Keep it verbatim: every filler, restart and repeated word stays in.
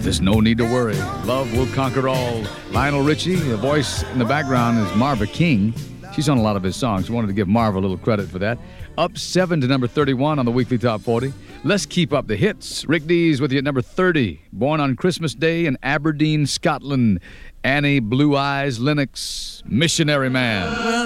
with this No Need to Worry. Love Will Conquer All. Lionel Richie, the voice in the background is Marva King. She's on a lot of his songs. Wanted to give Marva a little credit for that. Up seven to number thirty-one on the weekly top forty. Let's keep up the hits. Rick Dees with you at number thirty. Born on Christmas Day in Aberdeen, Scotland. Annie Blue Eyes Lennox, Missionary Man.